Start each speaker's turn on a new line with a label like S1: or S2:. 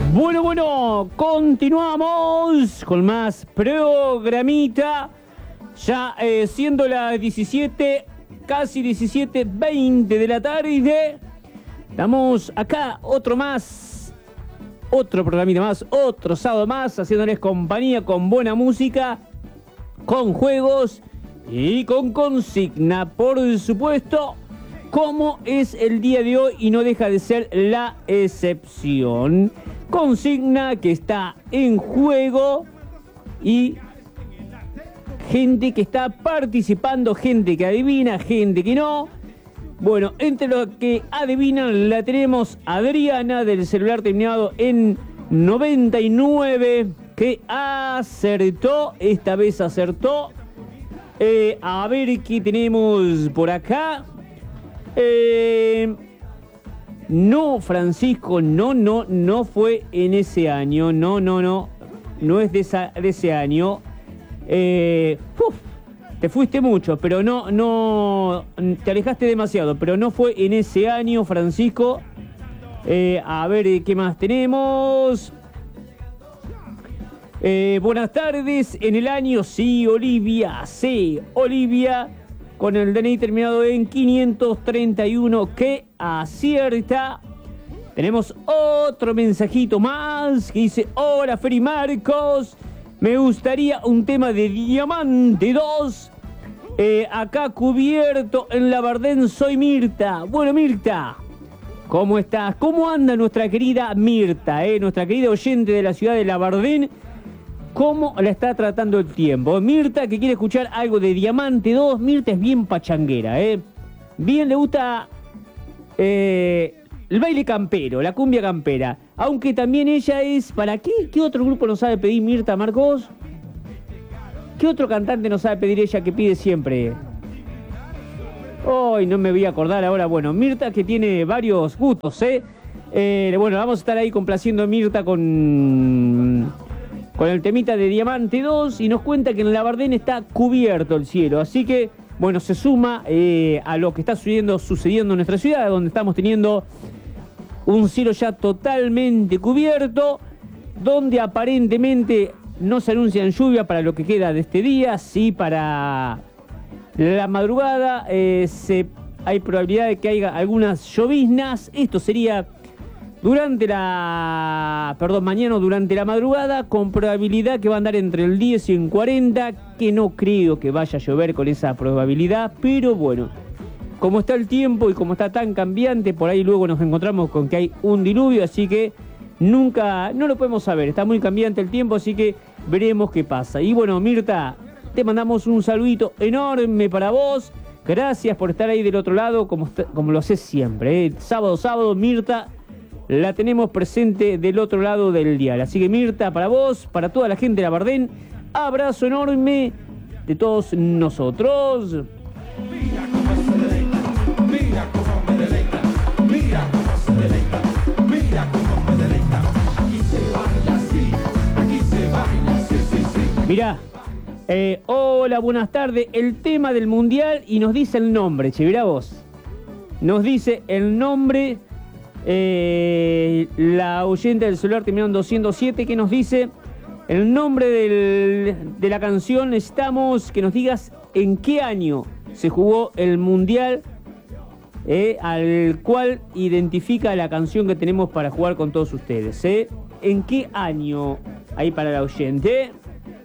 S1: Bueno, continuamos con más programita. Ya siendo las 17, casi 17:20 de la tarde. Estamos acá, otro programita más, otro sábado más, haciéndoles compañía con buena música, con juegos y con consigna, por supuesto, como es el día de hoy y no deja de ser la excepción. Consigna que está en juego y gente que está participando, gente que adivina, gente que no. Bueno, entre los que adivinan la tenemos Adriana del celular terminado en 99, que acertó, esta vez acertó. A ver qué tenemos por acá. No, Francisco, no fue en ese año, no es de ese año. Te fuiste mucho, pero no, te alejaste demasiado, pero no fue en ese año, Francisco. A ver, ¿qué más tenemos? Buenas tardes, en el año, sí, Olivia, con el DNI terminado en 531, que acierta. Tenemos otro mensajito más que dice: hola, Feri Marcos, me gustaría un tema de Diamante 2. Acá cubierto en Labardén, soy Mirta. Bueno, Mirta, ¿cómo estás? ¿Cómo anda nuestra querida Mirta, nuestra querida oyente de la ciudad de Labardén? ¿Cómo la está tratando el tiempo? Mirta, que quiere escuchar algo de Diamante 2. Mirta es bien pachanguera, Bien le gusta el baile campero, la cumbia campera. Aunque también ella es... ¿Para qué? ¿Qué otro grupo nos sabe pedir Mirta, Marcos? ¿Qué otro cantante nos sabe pedir ella que pide siempre? Hoy no me voy a acordar ahora. Bueno, Mirta, que tiene varios gustos, bueno, vamos a estar ahí complaciendo a Mirta con el temita de Diamante 2, y nos cuenta que en Labardén está cubierto el cielo. Así que, bueno, se suma a lo que está sucediendo en nuestra ciudad, donde estamos teniendo un cielo ya totalmente cubierto, donde aparentemente no se anuncian lluvia para lo que queda de este día. Sí, para la madrugada hay probabilidad de que haya algunas lloviznas. Esto sería mañana o durante la madrugada, con probabilidad que va a andar entre el 10 y el 40, que no creo que vaya a llover con esa probabilidad, pero bueno, como está el tiempo y como está tan cambiante, por ahí luego nos encontramos con que hay un diluvio, así que no lo podemos saber, está muy cambiante el tiempo, así que veremos qué pasa. Y bueno, Mirta, te mandamos un saludito enorme para vos, gracias por estar ahí del otro lado, como lo haces siempre, Sábado, Mirta, la tenemos presente del otro lado del dial. Así que, Mirta, para vos, para toda la gente de Labardén, abrazo enorme de todos nosotros.
S2: Mira cómo se deleita, mira cómo me deleita, mira cómo se deleita, mira cómo me deleita. Aquí se baila así, aquí se baila así, sí.
S1: Mirá, hola, buenas tardes. El tema del mundial y nos dice el nombre, che, mirá vos. Nos dice el nombre... la oyente del celular terminado en 207, que nos dice el nombre de la canción. Necesitamos que nos digas en qué año se jugó el mundial, al cual identifica la canción que tenemos para jugar con todos ustedes, ¿En qué año? Ahí para la oyente.